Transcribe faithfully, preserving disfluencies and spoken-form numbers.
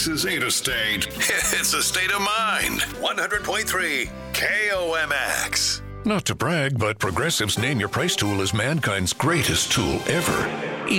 Texas ain't a state. It's a state of mind. one hundred point three K O M X. Not to brag, but Progressive's Name Your Price tool is mankind's greatest tool ever.